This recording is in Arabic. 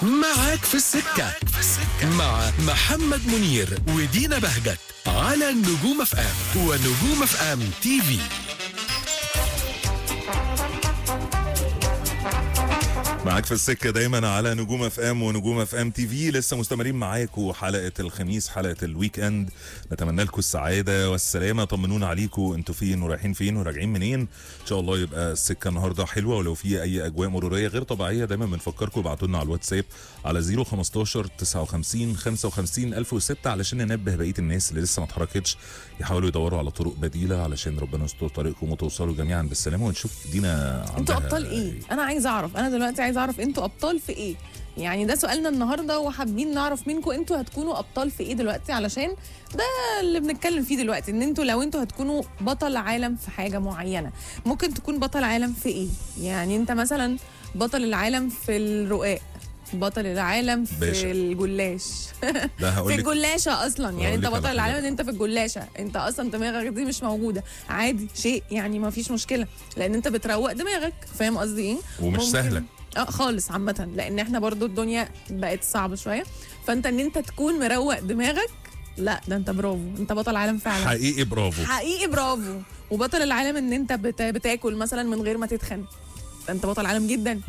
معاك في السكة مع محمد منير ودينا بهجت على نجوم اف ام ونجوم اف ام تي في. معاك في السكة دايما على نجوم اف ام ونجوم اف ام تي في. لسه مستمرين معاكم حلقة الخميس، حلقة الويك اند. نتمنى لكم السعادة والسلامة. طمنونا عليكم، انتوا فين ورايحين فين وراجعين منين؟ ان شاء الله يبقى السكة النهاردة حلوة، ولو في اي اجواء مرورية غير طبيعية دايما بنفكركم ابعتوا لنا على الواتساب على 015 59 55 1006 علشان ننبه بقية الناس اللي لسه ما اتحركتش يحاولوا يدوروا على طرق بديلة علشان ربنا يستر طريقكم وتوصلوا جميعا بالسلامة. ونشوف دينا انتوا ابطال ايه؟ انا عايز اعرف، انا دلوقتي عايز اعرف انتوا ابطال في ايه؟ يعني ده سؤالنا النهارده، وحابين نعرف منكم انتوا هتكونوا ابطال في ايه دلوقتي، علشان ده اللي بنتكلم فيه دلوقتي. ان انتوا لو انتوا هتكونوا بطل عالم في حاجه معينه، ممكن تكون بطل عالم في ايه؟ يعني انت مثلا بطل العالم في الرقاق، بطل العالم في باشا. الجلاش في الجلاشه اصلا. يعني انت بطل العالم ان انت في الجلاشه، انت اصلا دماغك دي مش موجوده، عادي شيء يعني ما فيش مشكله، لان انت بتروق دماغك. فاهم قصدي ايه؟ ومش سهله خالص عامه، لان احنا برضو الدنيا بقت صعبه شويه. فانت ان انت تكون مروق دماغك، لا ده انت برافو، انت بطل عالم فعلا. حقيقي برافو، حقيقي برافو. وبطل العالم ان انت بتاكل مثلا من غير ما تتخن، انت بطل عالم جدا.